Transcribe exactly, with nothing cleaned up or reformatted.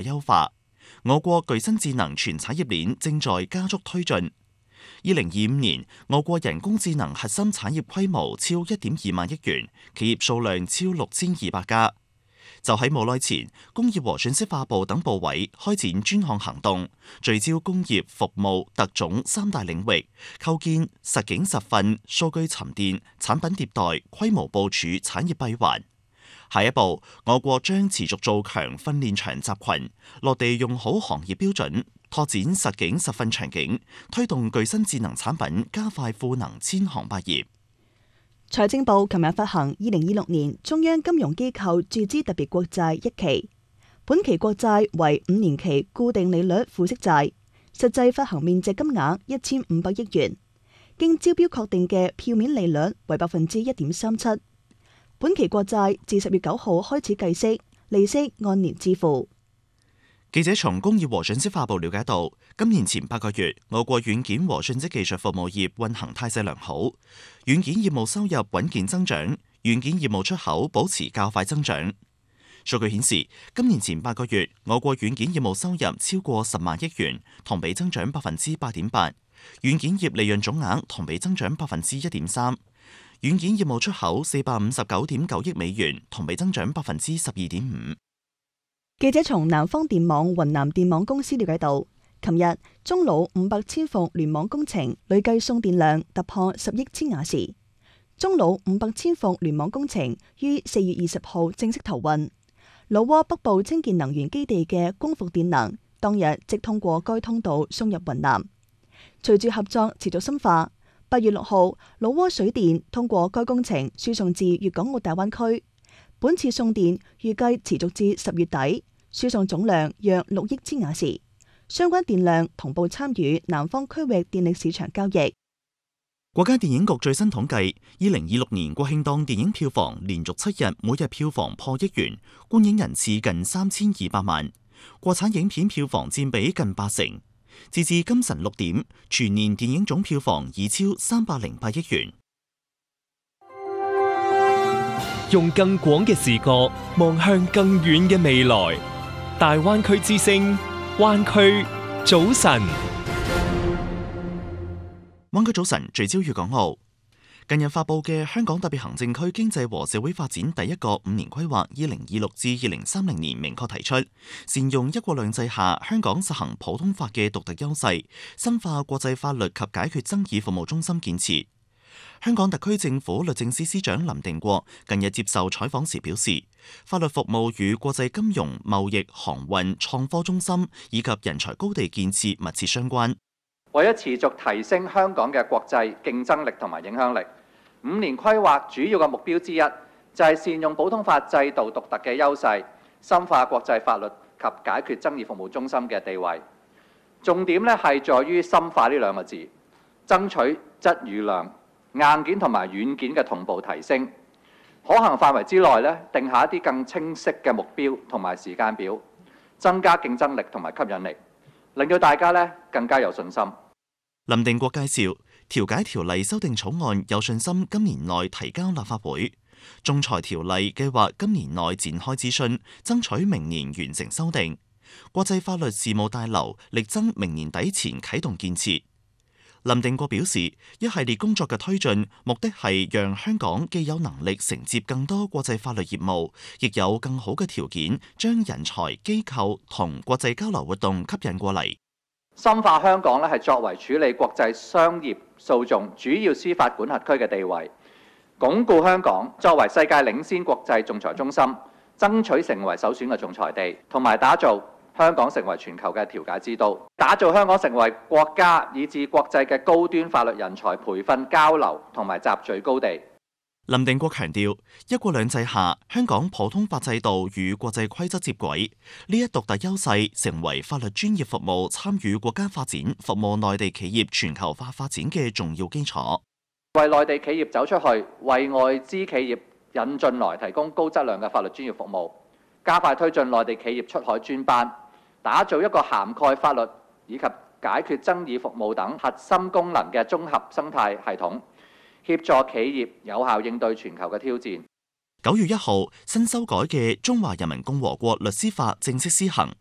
優化。我國具新智能全產業鏈正在加速推進。二零二五年，我國人工智能核心產業規模超一點二萬億元，企業數量超六千二百家。就喺冇耐前，工業和信息化部等部委開展專項行動，聚焦工業、服務、特種三大領域，構建實景實訓、數據沉澱、產品迭代、規模部署產業閉環。下一步，我國將持續做強訓練場集群，落地用好行業標準，拓展實景實訓場景，推動具新智能產品加快賦能千行百業。 財政部琴日發行二零二六年中央金融機構注資特別國債一期，本期國債為五年期固定利率付息債，實際發行面值金額一千五百億元，經招標確定嘅票面利率為百分之一點三七。本期國債自十月九號開始計息，利息按年支付。 記者從工業和信息化部了解到，今年前八個月，我國軟件和信息技術服務業運行態勢良好，軟件業務收入穩健增長，軟件業務出口保持較快增長。數據顯示，今年前八個月，我國軟件業務收入超過十萬億元，同比增長百分之八點八，軟件業利潤總額同比增長百分之一點三，軟件業務出口四百五十九點九億美元，同比增長百分之十二點五。 記者從南方電網雲南電網公司了解到，琴日中老五百千伏聯網工程累計送電量突破十億千瓦時。中老五百千伏聯網工程於四月二十號正式投運。老撾北部清潔能源基地嘅光伏電能當日即通過該通道送入雲南。隨住合作持續深化，八月六號老撾水電通過該工程輸送至粵港澳大灣區。本次送電預計持續至十月底。輸送總量約六億千瓦時，相關電量同步參與南方區域電力市場交易。 國家電影局最新統計，二零二六年國慶檔電影票房連續七日每日票房破億元，觀影人次近三千二百萬，國產影片票房佔比近八成。截至今晨六點，全年電影總票房已超三百零八億元。 用更廣嘅視角望向更遠嘅未來。大灣區之聲，灣區早晨。 灣區早晨聚焦粵港澳。近日發布嘅香港特別行政區經濟和社會發展第一個五年規劃二零二六至二零三零年明確提出，善用一國兩制下香港實行普通法嘅獨特優勢，深化國際法律及解決爭議服務中心建設。香港特區政府律政司司長林定國近日接受採訪時表示，法律服務與國際金融、貿易、航運、創科中心以及人才高地建設密切相關。 為咗持續提升香港嘅國際競爭力同埋影響力，五年規劃主要嘅目標之一就係善用普通法制度獨特嘅優勢，深化國際法律及解決爭議服務中心嘅地位。重點咧係在於深化呢兩個字，爭取質與量。硬件同埋軟件嘅同步提升，可行範圍之內咧，定下一啲更清晰嘅目標同埋時間表，增加競爭力同埋吸引力，令到大家咧更加有信心。 林定國介紹，調解條例修訂草案有信心今年內提交立法會，仲裁條例計劃今年內展開諮詢，爭取明年完成修訂。國際法律事務大樓力爭明年底前啟動建設。林定國表示，一系列工作嘅推進，目的係讓香港既有能力承接更多國際法律業務，亦有更好嘅條件將人才、機構同國際交流活動吸引過嚟。 深化香港咧係作為處理國際商業訴訟主要司法管轄區嘅地位，鞏固香港作為世界領先國際仲裁中心，爭取成為首選嘅仲裁地，同埋打造香港成為全球嘅調解之都，打造香港成為國家以至國際嘅高端法律人才培訓交流同埋集聚高地。 林定國強調，一國兩制下香港普通法制度與國際規則接軌，呢一獨特優勢成為法律專業服務參與國家發展、服務內地企業全球化發展嘅重要基礎。 為內地企業走出去，為外資企業引進來提供高質量嘅法律專業服務，加快推進內地企業出海專班，打造一個涵蓋法律以及解決爭議服務等核心功能嘅綜合生態系統，協助企業有效應對全球嘅挑戰。 九月一號，新修改嘅《中華人民共和國律師法》正式施行，